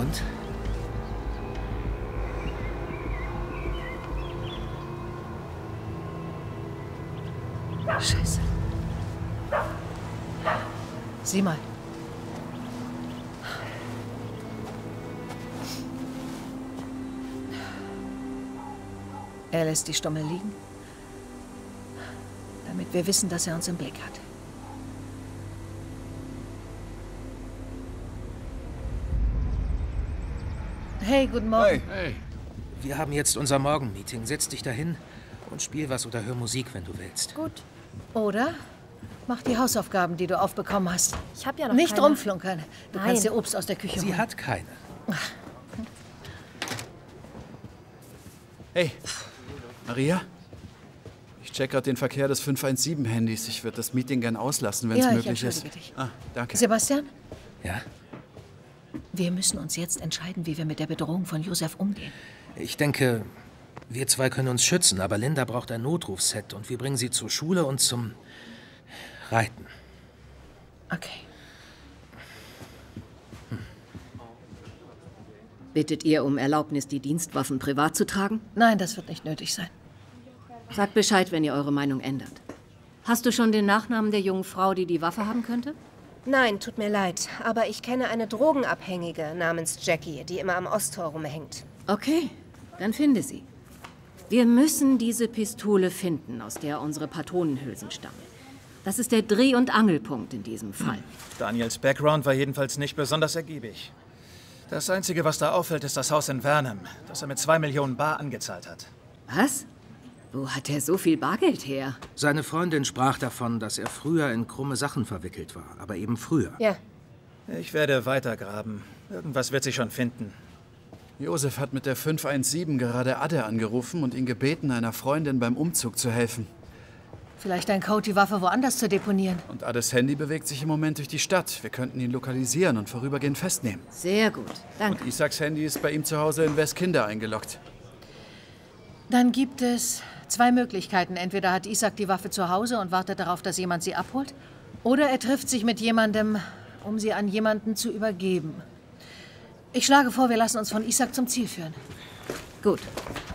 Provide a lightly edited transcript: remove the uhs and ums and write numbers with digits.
Und? Scheiße. Sieh mal. Er lässt die Stummel liegen, damit wir wissen, dass er uns im Blick hat. Hey, guten Morgen. Hey. Wir haben jetzt unser Morgenmeeting. Setz dich dahin und spiel was oder hör Musik, wenn du willst. Gut. Oder mach die Hausaufgaben, die du aufbekommen hast. Ich habe ja noch Nicht keine. rumflunkern. Du kannst dir Obst aus der Küche Sie holen. hat keine. Hey, Maria? Ich check gerade den Verkehr des 517-Handys. Ich würde das Meeting gern auslassen, wenn es Ja, ich möglich ist. entschuldige dich. Ah, danke. Sebastian, Ja? wir müssen uns jetzt entscheiden, wie wir mit der Bedrohung von Josef umgehen. Ich denke, wir zwei können uns schützen, aber Linda braucht ein Notrufset und wir bringen sie zur Schule und zum Reiten. Okay. Bittet ihr um Erlaubnis, die Dienstwaffen privat zu tragen? Nein, das wird nicht nötig sein. Sagt Bescheid, wenn ihr eure Meinung ändert. Hast du schon den Nachnamen der jungen Frau, die die Waffe haben könnte? Nein, tut mir leid, aber ich kenne eine Drogenabhängige namens Jackie, die immer am Osttor rumhängt. Okay, dann finde sie. Wir müssen diese Pistole finden, aus der unsere Patronenhülsen stammen. Das ist der Dreh- und Angelpunkt in diesem Fall. Daniels Background war jedenfalls nicht besonders ergiebig. Das Einzige, was da auffällt, ist das Haus in Vernon, das er mit 2 Millionen Bar angezahlt hat. Was? Wo hat er so viel Bargeld her? Seine Freundin sprach davon, dass er früher in krumme Sachen verwickelt war, aber eben früher. Ja, Ich werde weitergraben. Irgendwas wird sich schon finden. Josef hat mit der 517 gerade Adde angerufen und ihn gebeten, einer Freundin beim Umzug zu helfen. Vielleicht ein Code, die Waffe woanders zu deponieren. Und Addes Handy bewegt sich im Moment durch die Stadt. Wir könnten ihn lokalisieren und vorübergehend festnehmen. Sehr gut, danke. Und Isaks Handy ist bei ihm zu Hause in Westkinder eingeloggt. Dann gibt es 2 Möglichkeiten. Entweder hat Isaac die Waffe zu Hause und wartet darauf, dass jemand sie abholt. Oder er trifft sich mit jemandem, um sie an jemanden zu übergeben. Ich schlage vor, wir lassen uns von Isaac zum Ziel führen. Gut.